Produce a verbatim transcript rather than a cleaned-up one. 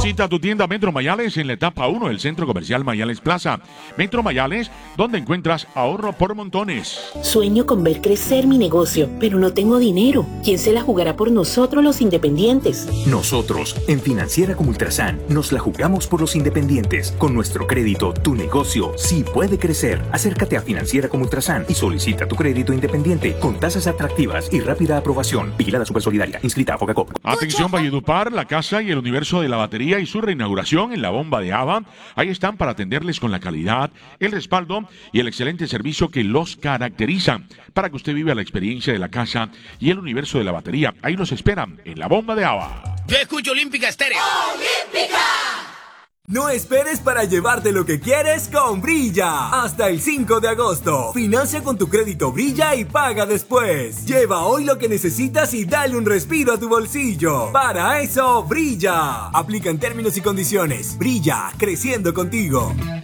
Visita tu tienda Metro Mayales en la etapa uno del Centro Comercial Mayales Plaza. Metro Mayales, donde encuentras ahorro por montones. Sueño con ver crecer mi negocio, pero no tengo dinero. ¿Quién se la jugará por nosotros los independientes? Nosotros, en Financiera como Ultrasan, nos la jugamos por los independientes. Con nuestro crédito, tu negocio sí puede crecer. Acércate a Financiera como Ultrasan y solicita tu crédito independiente con tasas atractivas y rápida aprobación. Vigilada Supersolidaria, inscrita a Focacop. Atención Valledupar, la casa y el universo de la batería y su reinauguración en la bomba de Ava. Ahí están para atenderles con la calidad, el respaldo y el excelente servicio que los caracteriza. Para que usted viva la experiencia de la casa y el universo de la batería. Ahí los esperan en la bomba de Ava. Yo escucho Olímpica Estéreo. ¡Olímpica! No esperes para llevarte lo que quieres con Brilla. Hasta el cinco de agosto. Financia con tu crédito Brilla y paga después. Lleva hoy lo que necesitas y dale un respiro a tu bolsillo. Para eso, Brilla. Aplican términos y condiciones. Brilla, creciendo contigo.